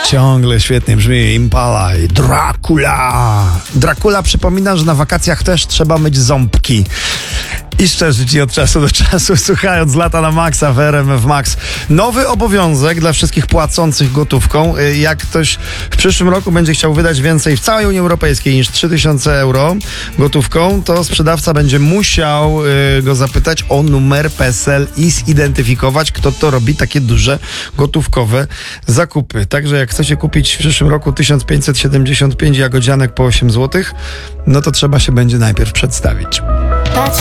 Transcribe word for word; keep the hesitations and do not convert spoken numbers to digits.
Ciągle świetnie brzmi Impala i Dracula. Dracula przypomina, że na wakacjach też trzeba myć ząbki. I szczerze ci od czasu do czasu, słuchając Lata na Maxa w R M F Max. Nowy obowiązek dla wszystkich płacących gotówką. Jak ktoś w przyszłym roku będzie chciał wydać więcej w całej Unii Europejskiej niż trzy tysiące euro gotówką, to sprzedawca będzie musiał y, go zapytać o numer PESEL i zidentyfikować, kto to robi takie duże gotówkowe zakupy. Także jak chcecie kupić w przyszłym roku tysiąc pięćset siedemdziesiąt pięć jagodzianek po osiem złotych, no to trzeba się będzie najpierw przedstawić.